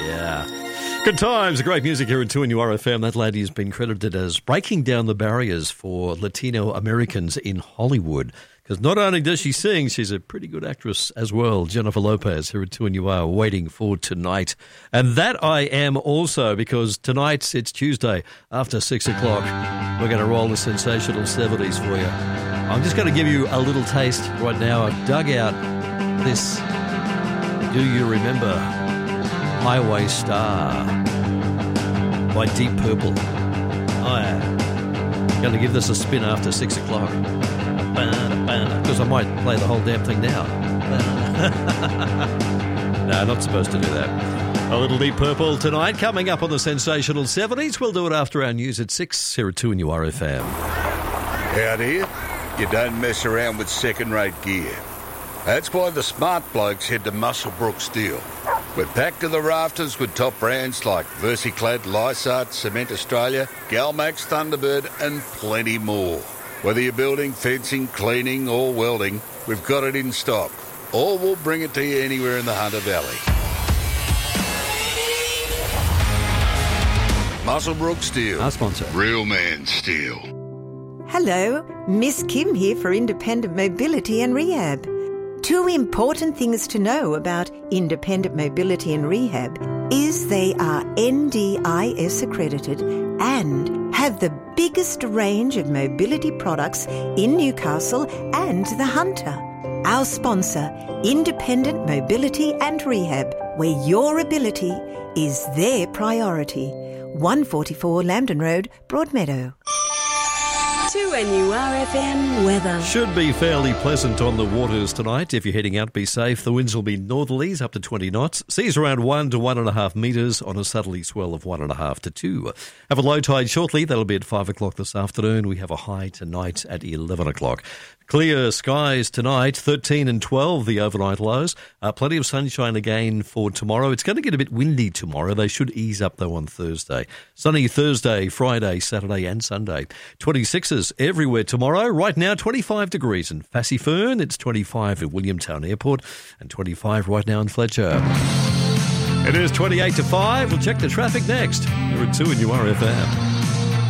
Yeah. Good times, great music here in 2NURFM. That lady has been credited as breaking down the barriers for Latino Americans in Hollywood. Because not only does she sing, she's a pretty good actress as well. Jennifer Lopez here at 2NUR, waiting for tonight. And that I am also, because tonight, it's Tuesday, after 6 o'clock. We're going to roll the sensational 70s for you. I'm just going to give you a little taste right now. I've dug out this Do You Remember Highway Star by Deep Purple. Oh, yeah. Going to give this a spin after 6 o'clock. Because I might play the whole damn thing now. No, not supposed to do that. A little Deep Purple tonight, coming up on the sensational 70s. We'll do it after our news at 6 here at 2NURFM. Out here, you don't mess around with second-rate gear. That's why the smart blokes head to Muswellbrook Steel. We're packed to the rafters with top brands like Versiclad, Lysart, Cement Australia, Galmax, Thunderbird and plenty more. Whether you're building, fencing, cleaning or welding, we've got it in stock. Or we'll bring it to you anywhere in the Hunter Valley. Muswellbrook Steel. Our sponsor. Real man steel. Hello, Miss Kim here for Independent Mobility and Rehab. Two important things to know about Independent Mobility and Rehab is they are NDIS accredited and have the biggest range of mobility products in Newcastle and the Hunter. Our sponsor, Independent Mobility and Rehab, where your ability is their priority. 144 Lambton Road, Broadmeadow. 2NURFM weather. Should be fairly pleasant on the waters tonight. If you're heading out, be safe. The winds will be northerlies up to 20 knots. Seas around 1 to 1.5 metres on a southerly swell of 1.5 to 2. Have a low tide shortly. That'll be at 5 o'clock this afternoon. We have a high tonight at 11 o'clock. Clear skies tonight, 13 and 12, the overnight lows. Plenty of sunshine again for tomorrow. It's going to get a bit windy tomorrow. They should ease up, though, on Thursday. Sunny Thursday, Friday, Saturday and Sunday. 26s everywhere tomorrow. Right now, 25 degrees in Fassifern. It's 25 at Williamtown Airport and 25 right now in Fletcher. It is 28 to 5. We'll check the traffic next. You're at 2NURFM.